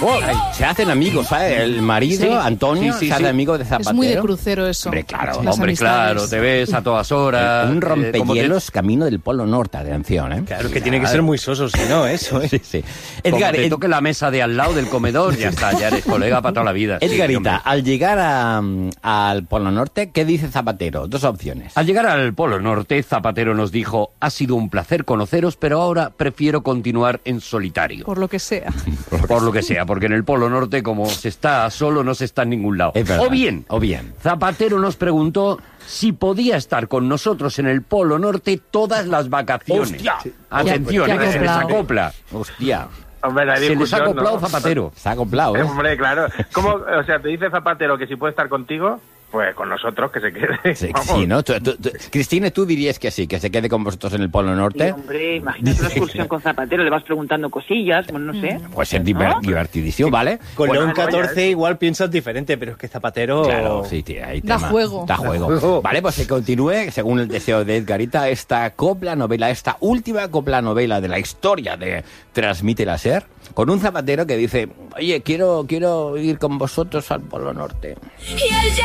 Se hacen amigos, ¿sabes? El marido, Antonio, se hace amigo de Zapatero. Es muy de crucero eso. Hombre, claro. Hombre, claro, te ves a todas horas. Un rompehielos camino del Polo Norte, atención, ¿eh? Claro, que tiene que ser muy soso, si no, eso, ¿eh? Sí, sí. Edgar, te toque la mesa de al lado del comedor, ya está, ya eres colega para toda la vida. Edgarita, Sí, al llegar al Polo Norte, ¿qué dice Zapatero? Dos opciones. al llegar al Polo Norte, Zapatero nos dijo: ha sido un placer conoceros, pero ahora prefiero continuar en solitario. Por lo que sea. Por lo que sea, porque en el Polo Norte, como se está solo, no se está en ningún lado. Es verdad. O bien, Zapatero nos preguntó si podía estar con nosotros en el Polo Norte todas las vacaciones. ¡Hostia! Atención, Ya se les acoplado. acopla. Hostia. Hombre, la Se les ha discusión, acoplado ¿no? Zapatero. Se ha acoplado, ¿eh? Hombre, claro. ¿Cómo? O sea, te dice Zapatero que si puede estar contigo, pues con nosotros, que se quede. Sí, Vamos. sí, ¿no? Cristina, tú dirías que sí, que se quede con vosotros en el Polo Sí, Norte. hombre, imagínate una excursión con Zapatero, le vas preguntando cosillas, bueno, no sé. Pues es divertidísimo, ¿vale? Con Bueno, León vaya, 14 igual piensas diferente, pero es que Zapatero... Claro, sí, tío, ahí Da tema. juego. Da juego. Vale, pues que continúe, según el deseo de Edgarita, esta última copla novela de la historia de Transmite la SER, con un Zapatero que dice: oye, quiero ir con vosotros al Polo Norte.